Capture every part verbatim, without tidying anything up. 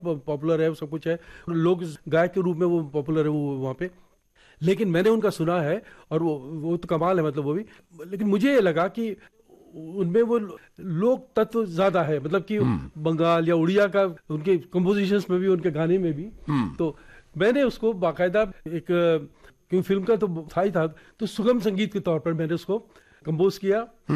Popular है, सब कुछ है, लोग गायक के रूप में वो पॉपुलर है वो वहाँ पे। लेकिन मैंने उनका सुना है और वो वो तो कमाल है, मतलब वो भी। लेकिन मुझे ये लगा कि उनमें वो लोक तत्व ज्यादा है, मतलब कि बंगाल या उड़िया का उनके कंपोजिशंस में भी, उनके गाने में भी। तो मैंने उसको बाकायदा एक, क्योंकि फिल्म का तो था ही था, तो सुगम संगीत के तौर पर मैंने उसको कंपोज किया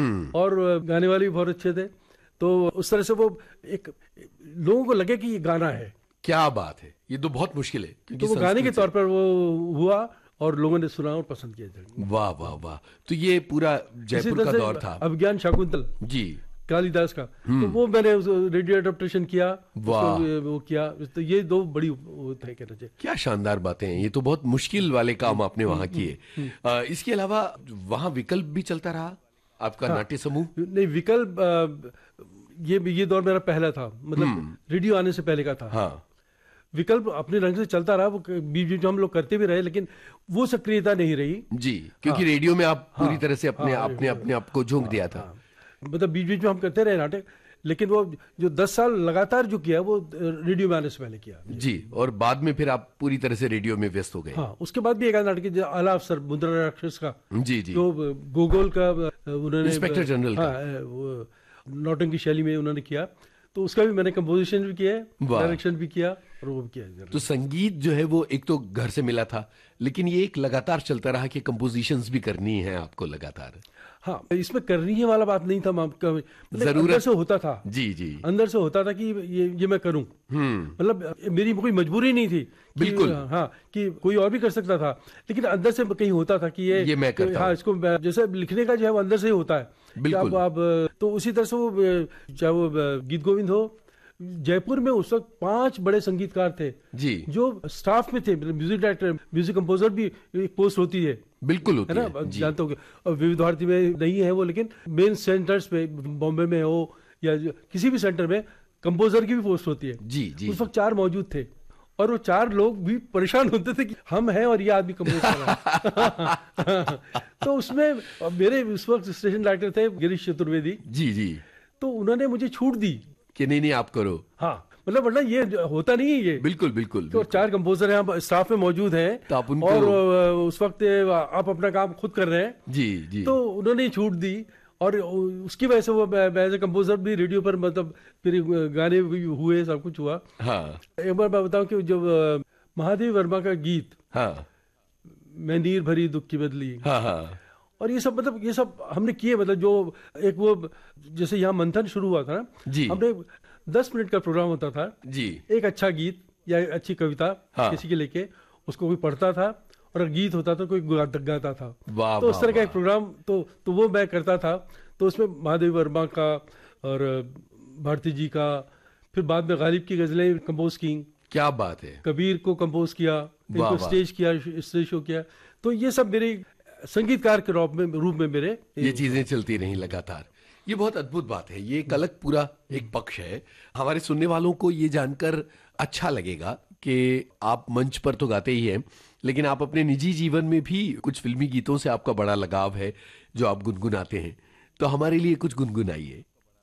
और गाने वाले भी बहुत अच्छे थे। तो उस तरह से वो एक लोगों को लगे कि ये गाना है। क्या बात है, ये तो बहुत मुश्किल है क्योंकि तो वो गाने के तौर पर वो हुआ और लोगों ने सुना और पसंद किया। वाह वाह वाह। तो ये पूरा जयपुर का दौर था। अभिज्ञान शाकुंतल जी, कालिदास का, तो वो मैंने रेडियो एडेप्टेशन किया, वाह, वो किया। तो ये दो बड़ी थे, कहना चाहिए। क्या शानदार बातें हैं, ये तो बहुत मुश्किल वाले काम आपने वहां किए। इसके अलावा वहां विकल्प भी चलता रहा आपका? हाँ, नाट्य समूह? नहीं, विकल्प आ, ये ये दौर मेरा पहला था, मतलब रेडियो आने से पहले का था। हाँ, विकल्प अपने रंग से चलता रहा, वो बीच बीच में हम लोग करते भी रहे, लेकिन वो सक्रियता नहीं रही जी, क्योंकि हाँ, रेडियो में आप पूरी हाँ, तरह से अपने हाँ, अपने अपने आप को झोंक दिया था। हाँ, मतलब बीच बीच में हम करते रहे नाटक, लेकिन वो जो दस साल लगातार जो किया वो रेडियो में आने से पहले किया जी। और बाद में फिर आप पूरी तरह से रेडियो में व्यस्त हो गए। हाँ, उसके बाद भी एक नाटक आला अफसर मुद्रा राक्षस का, जी जी, जो गोगोल का उन्होंने इंस्पेक्टर जनरल का, हाँ, वो नौटंकी शैली में उन्होंने किया, तो उसका भी मैंने कंपोजिशन भी किया, डायरेक्शन भी किया और वो भी किया। तो संगीत जो है वो एक तो घर से मिला था, लेकिन ये एक लगातार चलता रहा कि कंपोजिशंस भी करनी है आपको लगातार। हाँ, इसमें करनी है वाला बात नहीं था, मतलब अंदर से होता था। जी जी, अंदर से होता था कि ये ये मैं करूं, मतलब मेरी कोई मजबूरी नहीं थी। बिल्कुल, हाँ, कि कोई और भी कर सकता था, लेकिन अंदर से कहीं होता था कि ये ये मैं करता हाँ, इसको जैसे लिखने का जो है वो अंदर से ही होता है। बिल्कुल। अब तो उसी तरह से वो, चाहे वो गीत गोविंद हो, जयपुर में उस वक्त पांच बड़े संगीतकार थे जी, जो स्टाफ में थे, म्यूजिक डायरेक्टर, म्यूजिक कंपोजर भी एक पोस्ट होती है। बिल्कुल होती है ना, जानते हो। और विविध भारती में नहीं है वो, लेकिन मेन सेंटर्स पे, बॉम्बे में हो या किसी भी सेंटर में कंपोजर की भी पोस्ट होती है जी जी। उस वक्त चार मौजूद थे और वो चार लोग भी परेशान होते थे कि हम हैं और ये आदमी कंपोज कर रहा है। तो उसमें मेरे उस वक्त स्टेशन डायरेक्टर थे गिरीश चतुर्वेदी जी जी, तो उन्होंने मुझे छूट दी कि नहीं नहीं आप करो। हाँ, मतलब वरना ये होता नहीं है ये। बिल्कुल बिल्कुल, तो चार कंपोजर हैं, स्टाफ में मौजूद हैं, तो आप उनको... और उस वक्त आप अपना काम खुद कर रहे हैं जी जी, तो उन्होंने छूट दी और उसकी वजह से वो एज ए कंपोजर भी रेडियो पर, मतलब फिर गाने भी हुए, सब कुछ हुआ। हाँ, एक बार मैं बताऊं कि जब महादेव वर्मा का गीत, हाँ, मैं नीर भरी दुख की बदली, हाँ हाँ, और ये सब, मतलब ये सब हमने किए, मतलब जो एक वो जैसे यहाँ मंथन शुरू हुआ था ना जी, हमने दस मिनट का प्रोग्राम होता था जी, एक अच्छा गीत या अच्छी कविता हाँ, किसी के लेके उसको कोई पढ़ता था और गीत होता था, कोई गाता था। वाह, तो उस तरह का एक प्रोग्राम तो तो वो मैं करता था। तो उसमें महादेव वर्मा का और भारती जी का, फिर बाद में गालिब की गजलें कंपोज की। क्या बात है। कबीर को कंपोज किया, इनको स्टेज किया, स्टेज शो किया। तो ये सब मेरे संगीतकार के रूप में रूप में मेरे ये चीजें चलती रही लगातार। ये बहुत अद्भुत बात है, ये एक अलग पूरा एक पक्ष है। हमारे सुनने वालों को ये जानकर अच्छा लगेगा कि आप मंच पर तो गाते ही हैं, लेकिन आप अपने निजी जीवन में भी कुछ फिल्मी गीतों से आपका बड़ा लगाव है जो आप गुनगुनाते हैं। तो हमारे लिए कुछ गुनगुनाइए।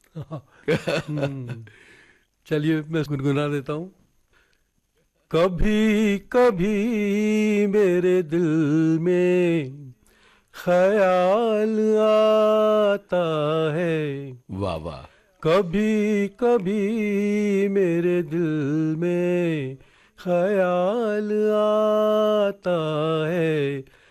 चलिए मैं गुनगुना देता हूँ। कभी कभी मेरे दिल में ख्याल आता है, वाह वाह। कभी कभी मेरे दिल में ख्याल आता है,